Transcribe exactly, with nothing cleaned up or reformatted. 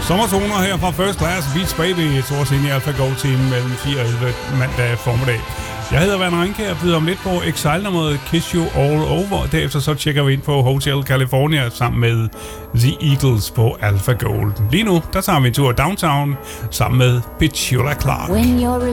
Sommertoner her fra First Class Beats Baby, et år siden i Alpha Gold Team mellem fire og elleve mandag formiddag. Jeg hedder Van Ranke og byder om lidt på Exile-nummeret Kiss You All Over. Derefter så tjekker vi ind på Hotel California sammen med The Eagles på Alpha Gold. Lige nu, der tager vi en tur downtown sammen med Petula Clark.